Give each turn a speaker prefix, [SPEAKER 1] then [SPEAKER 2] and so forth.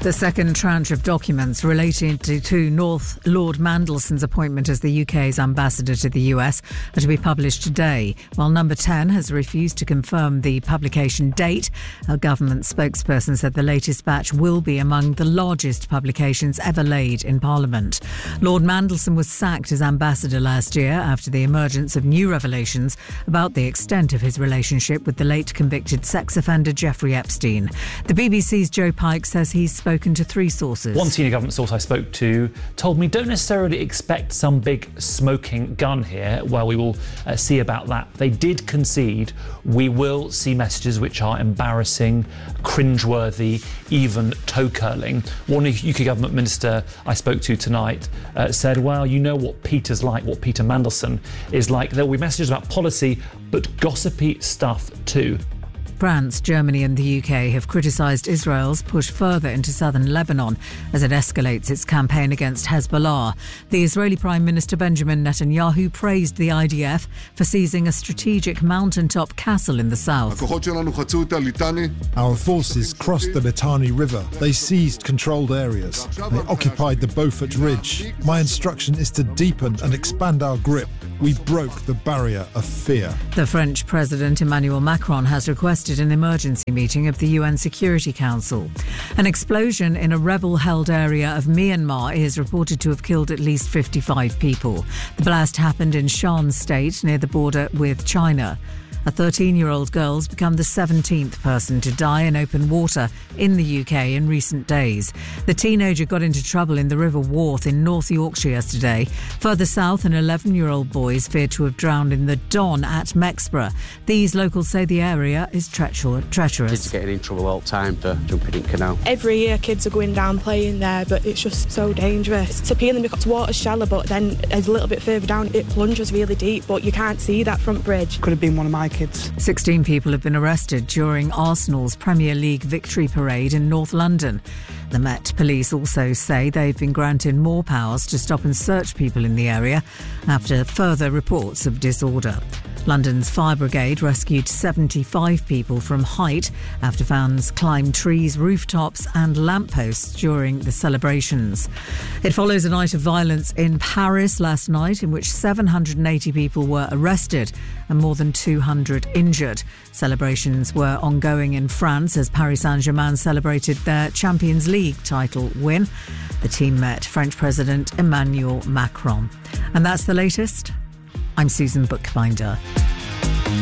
[SPEAKER 1] The second tranche of documents relating to Lord Mandelson's appointment as the UK's ambassador to the US are to be published today, while Number 10 has refused to confirm the publication date. A government spokesperson said the latest batch will be among the largest publications ever laid in Parliament. Lord Mandelson was sacked as ambassador last year after the emergence of new revelations about the extent of his relationship with the late convicted sex offender Jeffrey Epstein. The BBC's Joe Pike says he's spoken to three sources.
[SPEAKER 2] One senior government source I spoke to told me don't necessarily expect some big smoking gun here. Well, we will see about that. They did concede we will see messages which are embarrassing, cringeworthy, even toe-curling. One UK government minister I spoke to tonight said, well, you know what Peter's like, what Peter Mandelson is like. There will be messages about policy, but gossipy stuff too.
[SPEAKER 1] France, Germany and the UK have criticised Israel's push further into southern Lebanon as it escalates its campaign against Hezbollah. The Israeli Prime Minister Benjamin Netanyahu praised the IDF for seizing a strategic mountaintop castle in the south.
[SPEAKER 3] Our forces crossed the Litani River. They seized controlled areas. They occupied the Beaufort Ridge. My instruction is to deepen and expand our grip. We broke the barrier of fear.
[SPEAKER 1] The French President Emmanuel Macron has requested an emergency meeting of the UN Security Council. An explosion in a rebel-held area of Myanmar is reported to have killed at least 55 people. The blast happened in Shan State near the border with China. A 13-year-old girl's become the 17th person to die in open water in the UK in recent days. The teenager got into trouble in the River Worth in North Yorkshire yesterday. Further south, an 11-year-old boy is feared to have drowned in the Don at Mexborough. These locals say the area is treacherous.
[SPEAKER 4] Kids are getting in trouble all the time for jumping in canal.
[SPEAKER 5] Every year kids are going down playing there, but it's just so dangerous. It's appealing because water's shallow, but then a little bit further down it plunges really deep, but you can't see that front bridge.
[SPEAKER 6] Could have been one of my kids.
[SPEAKER 1] 16 people have been arrested during Arsenal's Premier League victory parade in North London. The Met Police also say they've been granted more powers to stop and search people in the area after further reports of disorder. London's fire brigade rescued 75 people from height after fans climbed trees, rooftops and lampposts during the celebrations. It follows a night of violence in Paris last night in which 780 people were arrested and more than 200 injured. Celebrations were ongoing in France as Paris Saint-Germain celebrated their Champions League title win. The team met French President Emmanuel Macron. And that's the latest. I'm Susan Bookbinder.